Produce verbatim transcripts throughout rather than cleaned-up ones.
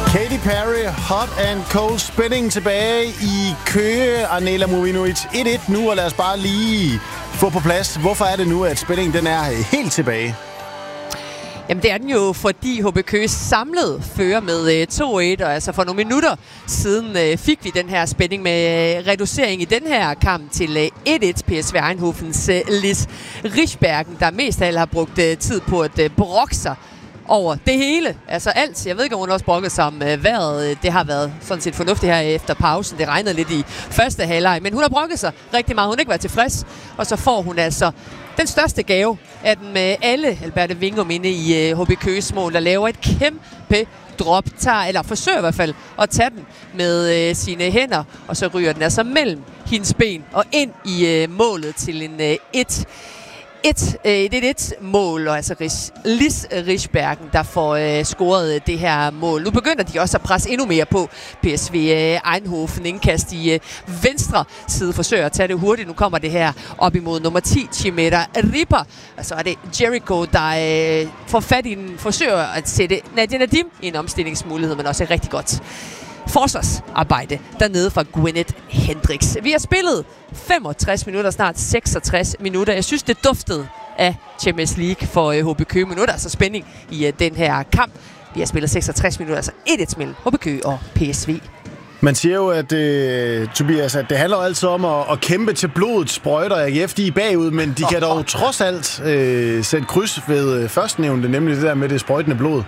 Katy Perry, Hot and Cold Spinning tilbage i Køge. Arnela Movinovic, et et nu, og lad os bare lige få på plads. Hvorfor er det nu, at spændingen den er helt tilbage? Jamen det er den jo, fordi H B Køge samlet fører med to et, og altså for nogle minutter siden øh, fik vi den her spænding med øh, reducering i den her kamp til øh, et et. P S V Eindhovens øh, Lis Rischbergen, der mest af alt har brugt øh, tid på at øh, brokke sig over det hele. Altså alt. Jeg ved ikke, om hun også brokket sig om øh, vejret. Det har været sådan set fornuftigt her efter pausen. Det regnede lidt i første halvleg, men hun har brokket sig rigtig meget. Hun har ikke været tilfreds, og så får hun altså den største gave af den med alle Alberte Wingum inde i uh, H B Køges mål, der laver et kæmpe drop, tager, eller forsøger i hvert fald at tage den med uh, sine hænder, og så ryger den altså mellem hendes ben og ind i uh, målet til en uh, et Et, et, et, et mål, og altså Lis Rischbergen, der får øh, scoret det her mål. Nu begynder de også at presse endnu mere på P S V øh, Eindhoven. Indkast i øh, venstre side, forsøger at tage det hurtigt. Nu kommer det her op imod nummer ti, Chimera Ripper. Og så er det Jericho, der øh, får fat i den, forsøger at sætte Nadia Nadim i en omstillingsmulighed, men også et rigtig godt forsvarsarbejde dernede fra Gwyneth Hendricks. Vi har spillet femogtres minutter, snart seksogtres minutter. Jeg synes, det duftede af Champions League for H B Køge. Minutter, altså spænding i uh, den her kamp. Vi har spillet seksogtres minutter, altså et et mellem H B Køge og P S V. Man siger jo, at øh, Tobias, at det handler altid om at, at kæmpe til blodet sprøjter. A G F, de er bagud, men de kan dog trods alt øh, sætte kryds ved øh, førstnævnte, nemlig det der med det sprøjtende blod.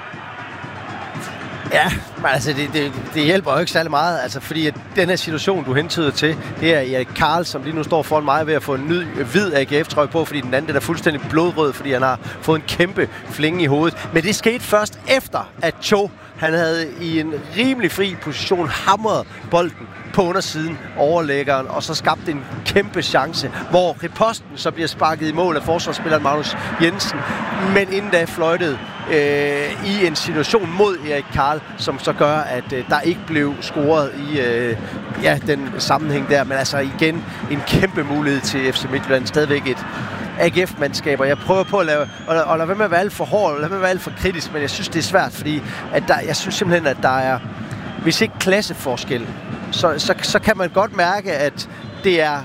Ja, men altså det, det, det hjælper jo ikke særlig meget, altså fordi at den her situation, du hentyder til, det er Erik Karl, som lige nu står foran mig ved at få en ny hvid A G F-trøje på, fordi den anden den er fuldstændig blodrød, fordi han har fået en kæmpe flinge i hovedet. Men det skete først efter, at Cho, han havde i en rimelig fri position hamret bolden på undersiden overlæggeren, og så skabte en kæmpe chance, hvor riposten så bliver sparket i mål af forsvarsspilleren Magnus Jensen, men inden da fløjtede øh, i en situation mod Erik Karl, som så gør, at øh, der ikke blev scoret i øh, ja, den sammenhæng der, men altså igen en kæmpe mulighed til F C Midtjylland, stadigvæk et A G F-mandskab, og jeg prøver på at lave, og, og lade være med at være alt for hård, og lade være med at være alt for kritisk, men jeg synes, det er svært, fordi at der, jeg synes simpelthen, at der er, hvis ikke klasseforskel, så, så, så kan man godt mærke, at det er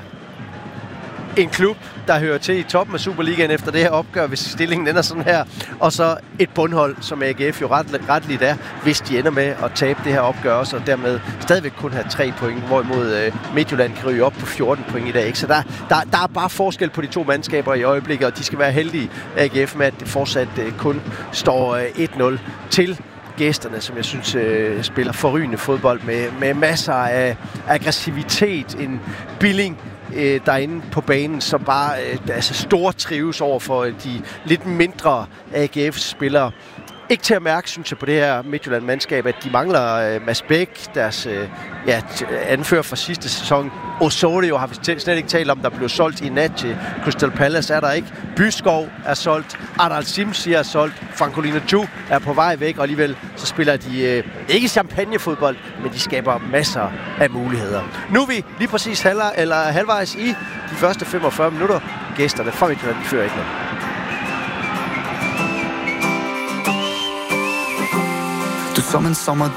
en klub, der hører til i toppen af Superligaen efter det her opgør, hvis stillingen ender sådan her, og så et bundhold, som A G F jo ret, retligt er, hvis de ender med at tabe det her opgør også, og dermed stadigvæk kun have tre point, hvorimod øh, Midtjylland kan ryge op på fjorten point i dag. Ikke? Så der, der, der er bare forskel på de to mandskaber i øjeblikket, og de skal være heldige, A G F, med at det fortsat øh, kun står øh, et nul til gæsterne, som jeg synes øh, spiller forrygende fodbold med, med masser af aggressivitet, en Billing øh, derinde på banen, som bare øh, altså stor trives over for de lidt mindre A G F-spillere. Ikke til at mærke, synes jeg, på det her Midtjylland-mandskab, at de mangler øh, Mads Bæk, deres øh, ja, anfører fra sidste sæson. Osorio har vi t- slet ikke talt om, der blev solgt i nat til Crystal Palace, er der ikke. Byskov er solgt, Adal Simsi er solgt, Francolina Ju er på vej væk, og alligevel så spiller de øh, ikke champagnefodbold, men de skaber masser af muligheder. Nu er vi lige præcis halv- eller halvvejs i de første femogfyrre minutter. Gæsterne fra Midtjylland fører ikke noget. Du som en sommer